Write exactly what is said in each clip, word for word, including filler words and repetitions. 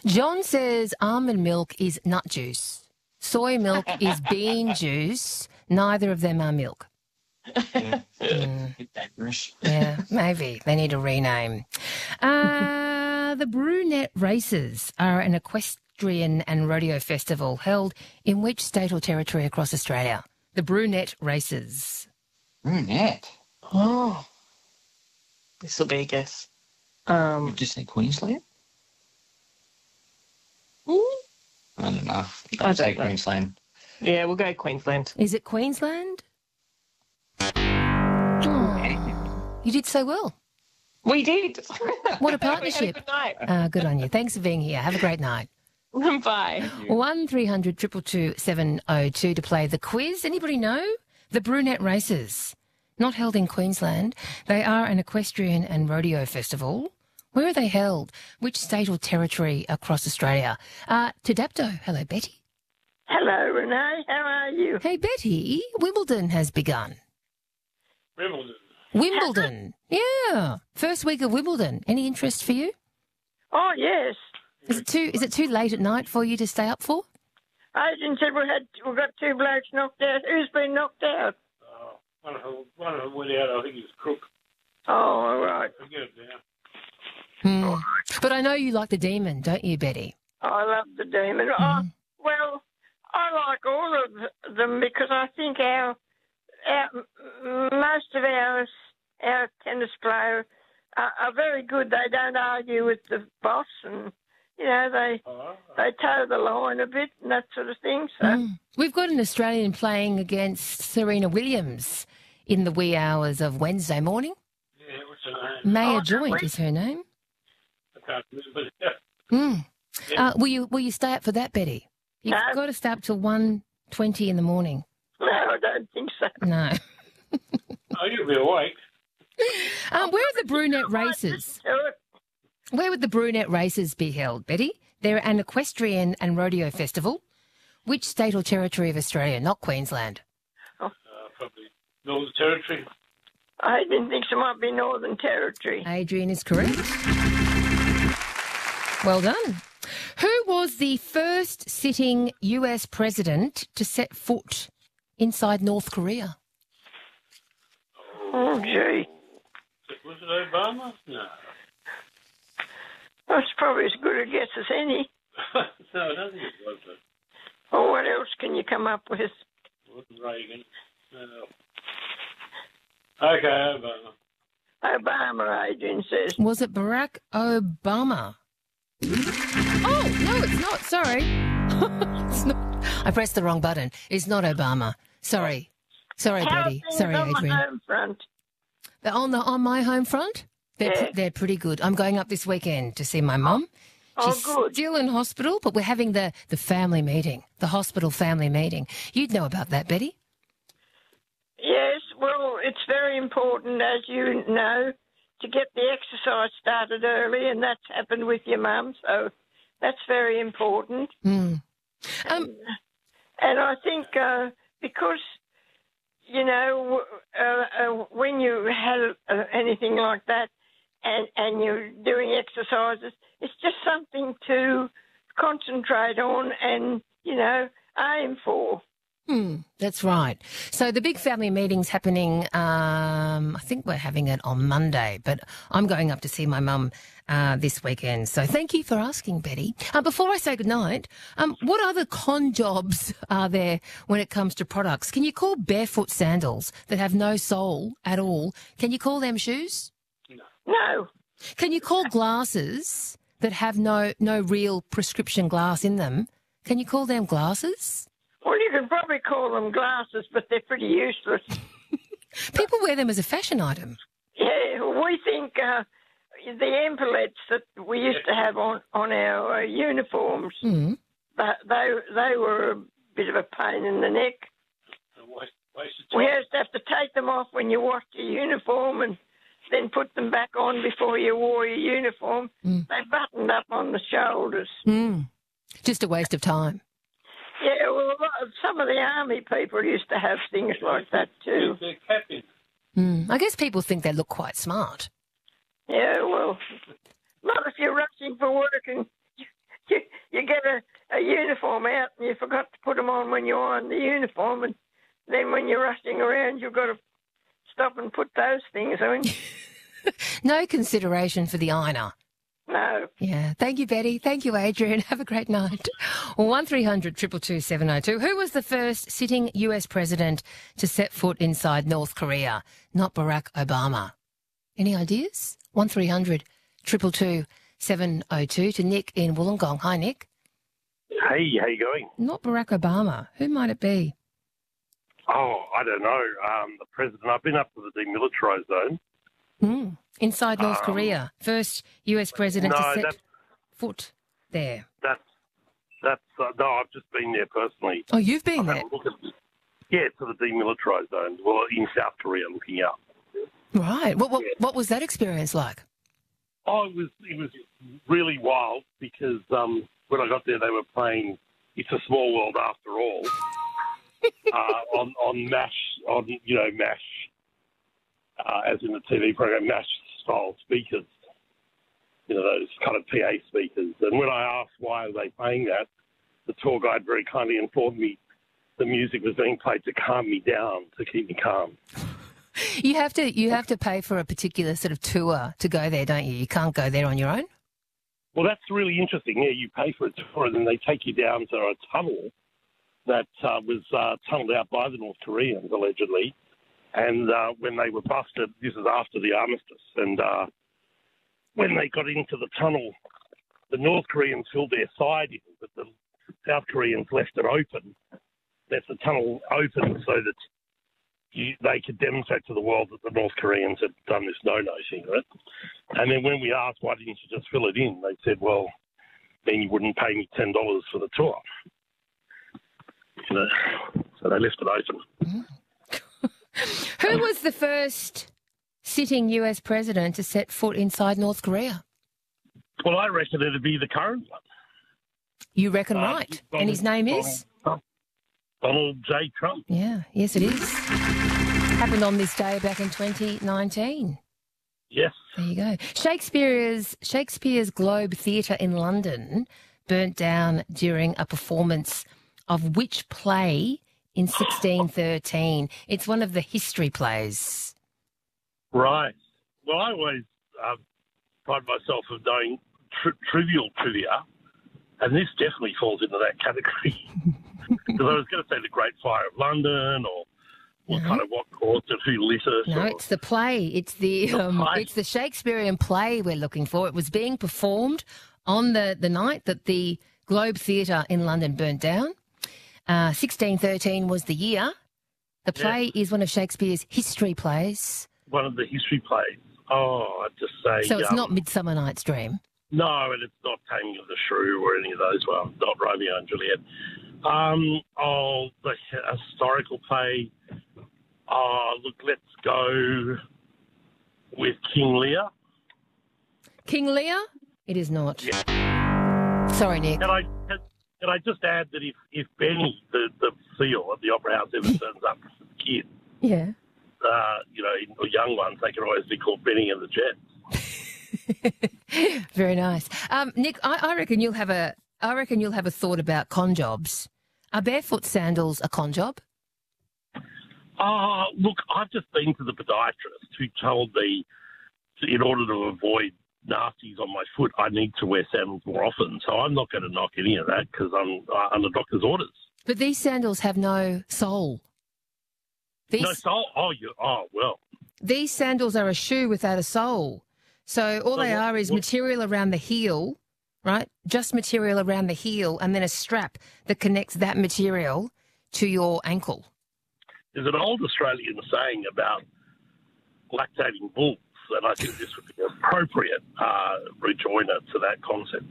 John says almond milk is nut juice. Soy milk is bean juice. Neither of them are milk. Yeah. Mm. Bit dangerous. Yeah, maybe. They need a rename. Uh, the Brunette Races are an equestrian and rodeo festival held in which state or territory across Australia? The Brunette Races. Brunette. Oh, this will be a guess. Um, You just say Queensland? mm, I don't know. I don't say know. Queensland. yeah, we'll go Queensland. Is it Queensland? Oh, you did so well. We did. What a We had partnership. good night. Uh, good on you. Thanks for being here. Have a great night. Bye. one three hundred two two two seven oh two to play the quiz. Anybody know? The Brunette Races. Not held in Queensland. They are an equestrian and rodeo festival. Where are they held? Which state or territory across Australia? Uh, Tadapto. Hello, Betty. Hello, Renee. How are you? Hey, Betty. Wimbledon has begun. Wimbledon. Wimbledon. Yeah. First week of Wimbledon. Any interest for you? Oh, yes. Is it too, is it too late at night for you to stay up for? Agent said we had we got two blokes knocked out. Who's been knocked out? Uh, one of them, one of them went out. I think he was Crook. Oh, all right. Forget it now. Hmm. But I know you like the Demon, don't you, Betty? I love the Demon. Oh, well, I like all of them because I think our, our m- most of our our tennis players are, are very good. They don't argue with the boss, and you know they Oh, they toe the line a bit and that sort of thing. So Mm. We've got an Australian playing against Serena Williams in the wee hours of Wednesday morning. yeah, what's her name? Maya Oh, Joint we- is her name. I can't remember. Yeah. Mm. Yeah. Uh, will you will you stay up for that, Betty? You've No. got to stay up till one twenty in the morning. no, I don't think so. No. Oh, you'll be awake. Um, where are the Brunette Races? Do it. Where would the Brunette Races be held, Betty? They're an equestrian and rodeo festival. Which state or territory of Australia? Not Queensland. Uh, probably Northern Territory. I didn't think so. Might be Northern Territory. Adrian is correct. Well done. Who was the first sitting U S president to set foot inside North Korea? Oh, gee. Was it Obama? No. That's probably as good a guess as any. no, I don't think it was. It Or what else can you come up with? wasn't Reagan. No. Okay, Obama. Obama, Adrian says. Was it Barack Obama? Oh, no, it's not. Sorry. it's not. I pressed the wrong button. It's not Obama. Sorry. Sorry, How are Betty. things Sorry, on the Adrian. home front? They're on, the, on my home front? They're, Yeah. pre- they're pretty good. I'm going up this weekend to see my mum. Oh, She's good. still in hospital, but we're having the, the family meeting, the hospital family meeting. You'd know about that, Betty. Yes, well, it's very important, as you know, to get the exercise started early, and that's happened with your mum, so that's very important. Mm. Um, And I think uh, because, you know, uh, uh, when you have uh, anything like that and, and you're doing exercises, it's just something to concentrate on and, you know, aim for. Hmm, that's right. So the big family meeting's happening, um, I think we're having it on Monday, but I'm going up to see my mum uh, this weekend. So thank you for asking, Betty. Uh, before I say goodnight, um, what other con jobs are there when it comes to products? Can you call barefoot sandals that have no sole at all, can you call them shoes? No. Can you call glasses that have no, no real prescription glass in them, can you call them glasses? Well, you can probably call them glasses, but they're pretty useless. People wear them as a fashion item. Yeah, we think uh, the epaulets that we used to have on, on our uh, uniforms, Mm. that they they were a bit of a pain in the neck. Waste, waste of We time. used to have to take them off when you washed your uniform and then put them back on before you wore your uniform. Mm. They buttoned up on the shoulders. Mm. Just a waste of time. Yeah, well, a lot of, some of the army people used to have things like that too. Keep their cap in. Mm. I guess people think they look quite smart. Yeah, well, not if you're rushing for work and you, you, you get a, a uniform out and you forgot to put them on when you iron the uniform, and then when you're rushing around, you've got to stop and put those things on. No consideration for the ironer. No. Yeah. Thank you, Betty. Thank you, Adrian. Have a great night. one three hundred two two two seven oh two. Who was the first sitting U S president to set foot inside North Korea? Not Barack Obama. Any ideas? one three hundred two two two seven oh two to Nick in Wollongong. Hi, Nick. Hey, how you going? Not Barack Obama. Who might it be? Oh, I don't know. Um, the president. I've been up to the demilitarised zone. Hmm. Inside North Um, Korea. First U S president no, to set that's- foot there. That's that's uh, no. I've just been there personally. Oh, you've been I've there? had a look at, yeah, to the demilitarised zone. Well, in South Korea, looking out. Right. What, what, Yeah. what was that experience like? Oh, it was it was really wild because um, when I got there, they were playing "It's a Small World After All" uh, on on MASH, on you know MASH, uh, as in the T V program MASH style speakers. You know, those kind of P A speakers. And when I asked why are they playing that, the tour guide very kindly informed me the music was being played to calm me down, to keep me calm. You have to you have to pay for a particular sort of tour to go there, don't you? You can't go there on your own. Well, that's really interesting. Yeah, you pay for a tour and then they take you down to a tunnel that uh, was uh, tunneled out by the North Koreans, allegedly. And uh, when they were busted, this is after the armistice, and uh, when they got into the tunnel, the North Koreans filled their side in, but the South Koreans left it open, left the tunnel open so that you, they could demonstrate to the world that the North Koreans had done this no-no thing, right? And then when we asked, why didn't you just fill it in, they said, well, then you wouldn't pay me ten dollars for the tour. You know, so they left it open. Who was the first sitting U S president to set foot inside North Korea? Well, I reckon it'd be the current one. You reckon Uh, right. Donald- And his name is? Donald, Donald J. Trump. Yeah, yes it is. Happened on this day back in twenty nineteen. Yes. There you go. Shakespeare's Shakespeare's Globe Theatre in London burnt down during a performance of which play in sixteen thirteen? It's one of the history plays. Right. Well, I always uh, pride myself of knowing tri- trivial trivia, and this definitely falls into that category. Because I was going to say the Great Fire of London, or what No. kind of what caused it, who lit it. No, or, it's the play. It's the, The um, play. it's the Shakespearean play we're looking for. It was being performed on the, the night that the Globe Theatre in London burnt down. Uh, sixteen thirteen was the year. The play is one of Shakespeare's history plays. one of the history plays. Oh, I'd just say. So it's um, not Midsummer Night's Dream. No, and it's not Taming of the Shrew or any of those. Well, not Romeo and Juliet. Um, oh, the historical play. Oh, look, let's go with King Lear. King Lear? It is not. Yeah. Sorry, Nick. Can I can, can I just add that if, if Benny, the, the seal at the Opera House, ever turns up as a kid, Yeah. uh, you know, or young ones, they can always be called Benny and the Jets. Very nice. Um, Nick, I, I reckon you'll have a I reckon you'll have a thought about con jobs. Are barefoot sandals a con job? Oh, look, I've just been to the podiatrist who told me in order to avoid nasties on my foot, I need to wear sandals more often. So I'm not going to knock any of that because I'm uh, under doctor's orders. But these sandals have no sole. These, No, so, oh, you, oh, well. these sandals are a shoe without a sole. So all So they what- are is what- material around the heel, right? Just material around the heel and then a strap that connects that material to your ankle. There's an old Australian saying about lactating bulls, and I think this would be an appropriate uh, rejoinder to that concept.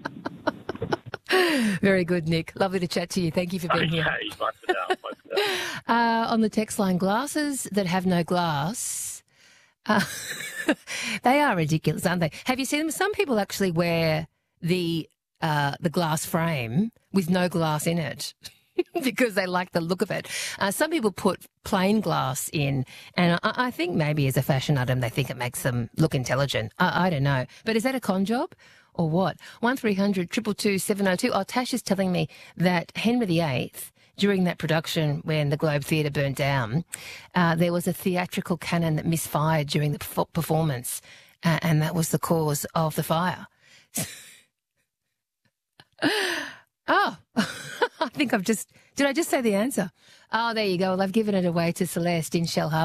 Very good, Nick. Lovely to chat to you. Thank you for being Okay, here. bye for now. Bye for now. Uh, on the text line, glasses that have no glass. Uh, they are ridiculous, aren't they? Have you seen them? Some people actually wear the uh, the glass frame with no glass in it because they like the look of it. Uh, some people put plain glass in, and I, I think maybe as a fashion item they think it makes them look intelligent. I, I don't know. But is that a con job? or what? one three hundred two two two seven oh two. Oh, Tash is telling me that Henry the Eighth, during that production when the Globe Theatre burnt down, uh, there was a theatrical cannon that misfired during the perf- performance, uh, and that was the cause of the fire. Oh, I think I've just, did I just say the answer? Oh, there you go. Well, I've given it away to Celeste in Shell Harbour.